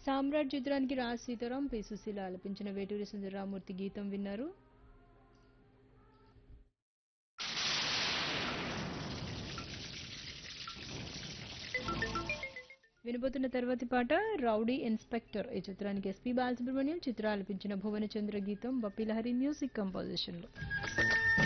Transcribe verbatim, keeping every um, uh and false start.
సామ్రాట్ చిత్రానికి రాజ్ సీతారాం పి సుశీల ఆలపించిన వేటూరి సుందరరామూర్తి గీతం విన్నారు. వినబోతున్న తర్వాతి పాట రౌడీ ఇన్స్పెక్టర్ ఈ చిత్రానికి ఎస్పీ బాలసుబ్రహ్మణ్యం చిత్ర ఆలపించిన భువనచంద్ర గీతం బప్పిలహరి మ్యూజిక్ కంపోజిషన్ లో.